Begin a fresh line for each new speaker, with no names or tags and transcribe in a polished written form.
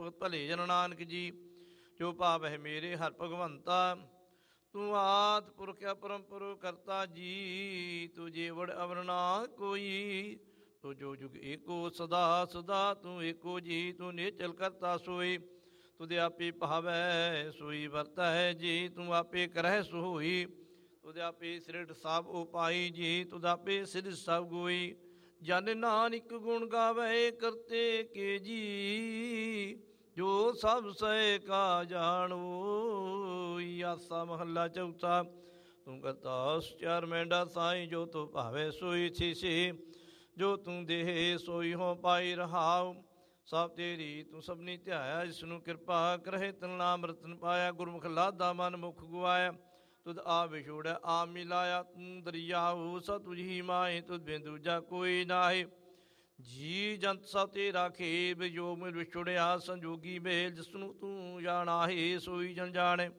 ਭਗਤ ਭਲੇ ਜਨ ਨਾਨਕ ਜੀ। ਜੋ ਭਾਵਹਿ ਮੇਰੇ ਹਰਿ ਭਗਵੰਤਾ, ਤੂੰ ਆਦਿ ਪੁਰਖ ਅਪਰੰਪਰ ਕਰਤਾ ਜੀ। ਤੂੰ ਜੀਵੜ ਅਵਰ ਨਾ ਕੋਈ, ਤੂੰ ਜੋ ਜੁਗ ਏਕੋ ਸਦਾ ਸਦਾ। ਤੂੰ ਏਕੋ ਜੀ, ਤੂੰ ਨਿਚਲ ਕਰਤਾ ਸੋਈ। ਤੁਧ ਆਪੇ ਭਾਵੈ ਸੋਈ ਵਰਤੈ ਜੀ। ਤੂੰ ਆਪੇ ਕਰਹਿ ਸੋ ਹੋਈ। ਤੁਧ ਆਪੇ ਸ੍ਰਿਸ਼ਟ ਸਭ ਉਪਾਈ ਜੀ। ਤੁਧ ਆਪੇ ਸਿਧ ਸਭ ਗੋਈ। ਜਨ ਨਾਨਕ ਗੁਣ ਗਾਵੇ ਕਰਤੇ ਕੇ ਜੀ। ਜੋ ਸਭ ਸਹਿ ਕਾ ਜਾਣੋਈ। ਆਸਾ ਮਹੱਲਾ ਚੌਥਾ। ਤੂੰ ਕਰਤਾ ਚਾਰ ਮਹਿੰਡਾ ਸਾਈ, ਜੋ ਤੂੰ ਭਾਵੇ ਸੋਈ ਥੀਸੀ। ਜੋ ਤੂੰ ਦੇਹ ਸੋਈ ਹੋ ਪਾਈ ਰਹਾਉ। ਸਭ ਤੇਰੀ ਤੂੰ ਸਭਨੀ ਧਿਆਇਆ, ਜਿਸਨੂੰ ਕਿਰਪਾ ਕਰਹਿ ਤਨ ਨਾਮ ਰਤਨ ਪਾਇਆ। ਗੁਰਮੁਖ ਲਾਦਾ ਮਨ ਮੁਖ ਗਵਾਇਆ। ਤੁਧ ਆ ਵਿਛੋੜਿਆ ਆ ਮਿਲਾਇਆ। ਤੂੰ ਦਰਿਆਉ ਸਭ ਤੁਝੀ ਮਾਹੀ, ਤੁਧ ਬਿਨ ਦੂਜਾ ਕੋਈ ਨਾਹੀ। ਜੀ ਜੰਤ ਸਭ ਤੇਰਾ ਖੇਬ, ਜੋ ਮਿਲ ਵਿਛੋੜਿਆ ਸੰਜੋਗੀ ਮੇਲ। ਜਿਸਨੂੰ ਤੂੰ ਜਾਣਾਹੀ ਸੋਈ ਜਨ ਜਾਣੇ।